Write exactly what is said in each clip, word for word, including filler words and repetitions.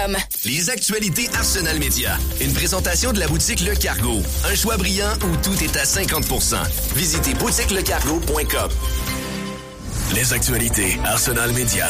Les actualités Arsenal Média. Une présentation de la boutique Le Cargo. Un choix brillant où tout est à cinquante pour cent. Visitez boutique le cargo point com. Les actualités Arsenal Média.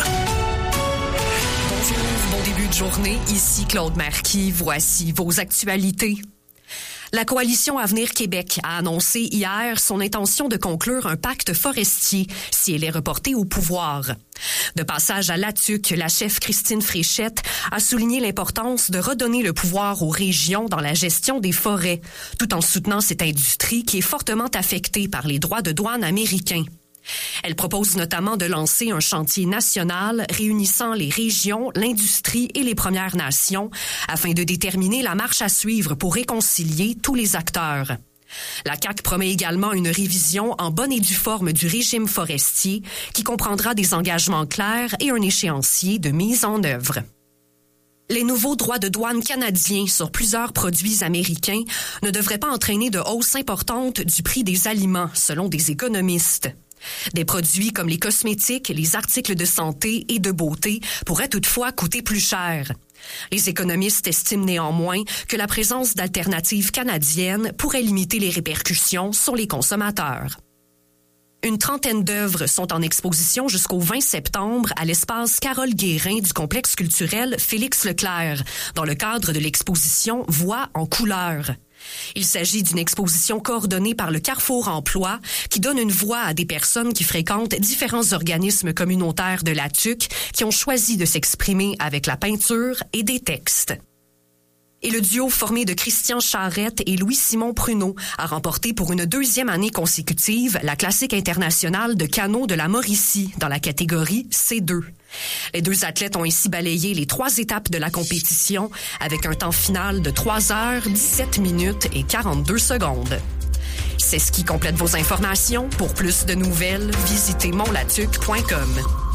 Bonjour, bon début de journée. Ici Claude Marquis. Voici vos actualités. La Coalition Avenir Québec a annoncé hier son intention de conclure un pacte forestier si elle est reportée au pouvoir. De passage à l'A T U C, la chef Christine Fréchette a souligné l'importance de redonner le pouvoir aux régions dans la gestion des forêts, tout en soutenant cette industrie qui est fortement affectée par les droits de douane américains. Elle propose notamment de lancer un chantier national réunissant les régions, l'industrie et les Premières Nations afin de déterminer la marche à suivre pour réconcilier tous les acteurs. La C A Q promet également une révision en bonne et due forme du régime forestier qui comprendra des engagements clairs et un échéancier de mise en œuvre. Les nouveaux droits de douane canadiens sur plusieurs produits américains ne devraient pas entraîner de hausse importante du prix des aliments, selon des économistes. Des produits comme les cosmétiques, les articles de santé et de beauté pourraient toutefois coûter plus cher. Les économistes estiment néanmoins que la présence d'alternatives canadiennes pourrait limiter les répercussions sur les consommateurs. Une trentaine d'œuvres sont en exposition jusqu'au vingt septembre à l'espace Carole Guérin du complexe culturel Félix Leclerc, dans le cadre de l'exposition Voix en couleurs. Il s'agit d'une exposition coordonnée par le Carrefour Emploi qui donne une voix à des personnes qui fréquentent différents organismes communautaires de la T U C qui ont choisi de s'exprimer avec la peinture et des textes. Et le duo formé de Christian Charette et Louis-Simon Pruneau a remporté pour une deuxième année consécutive la classique internationale de canot de la Mauricie dans la catégorie C deux. Les deux athlètes ont ainsi balayé les trois étapes de la compétition avec un temps final de trois heures, dix-sept minutes et quarante-deux secondes. C'est ce qui complète vos informations. Pour plus de nouvelles, visitez mon latuc point com.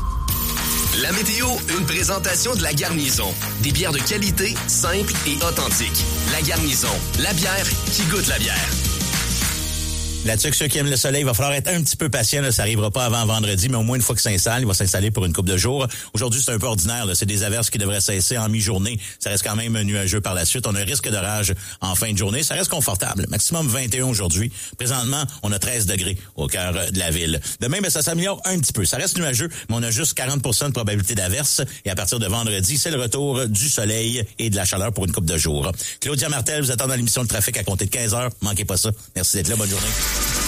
La météo, une présentation de La Garnison. Des bières de qualité, simples et authentiques. La Garnison, la bière qui goûte la bière. Là-dessus, ceux qui aiment le soleil, il va falloir être un petit peu patient. Là. Ça arrivera pas avant vendredi, mais au moins une fois que ça s'installe, il va s'installer pour une couple de jours. Aujourd'hui, c'est un peu ordinaire. Là. C'est des averses qui devraient cesser en mi-journée. Ça reste quand même nuageux par la suite. On a un risque d'orage en fin de journée. Ça reste confortable. Maximum vingt et un aujourd'hui. Présentement, on a treize degrés au cœur de la ville. Demain, ben, ça s'améliore un petit peu. Ça reste nuageux, mais on a juste quarante pour cent de probabilité d'averse. Et à partir de vendredi, c'est le retour du soleil et de la chaleur pour une couple de jours. Claudia Martel vous attend dans l'émission de trafic à compter de quinze heures. Manquez pas ça. Merci d'être là. Bonne journée.